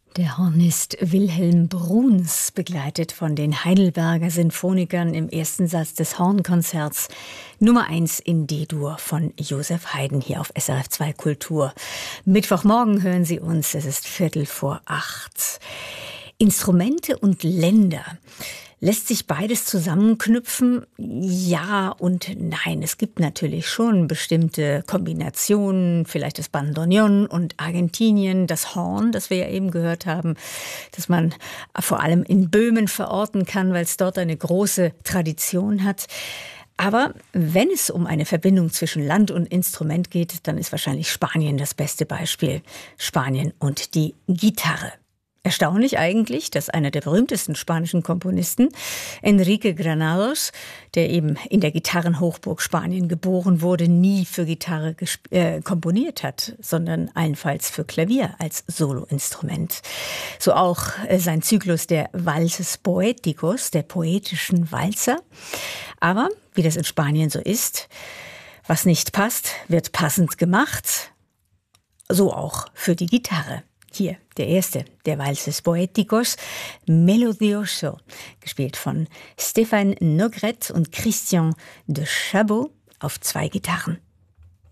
Der Hornist Wilhelm Bruns, begleitet von den Heidelberger Sinfonikern im ersten Satz des Hornkonzerts Nummer 1 in D-Dur von Joseph Haydn hier auf SRF 2 Kultur. Mittwochmorgen hören Sie uns, es ist 7:45. Instrumente und Länder. Lässt sich beides zusammenknüpfen? Ja und nein. Es gibt natürlich schon bestimmte Kombinationen, vielleicht das Bandoneon und Argentinien, das Horn, das wir ja eben gehört haben, das man vor allem in Böhmen verorten kann, weil es dort eine große Tradition hat. Aber wenn es um eine Verbindung zwischen Land und Instrument geht, dann ist wahrscheinlich Spanien das beste Beispiel. Spanien und die Gitarre. Erstaunlich eigentlich, dass einer der berühmtesten spanischen Komponisten, Enrique Granados, der eben in der Gitarrenhochburg Spanien geboren wurde, nie für Gitarre komponiert hat, sondern allenfalls für Klavier als Soloinstrument. So auch sein Zyklus der Valses Poéticos, der poetischen Walzer. Aber, wie das in Spanien so ist, was nicht passt, wird passend gemacht. So auch für die Gitarre. Hier, der erste, der Valses Poéticos, Melodioso, gespielt von Stéphane Nogret und Christian de Chabot auf 2 Gitarren.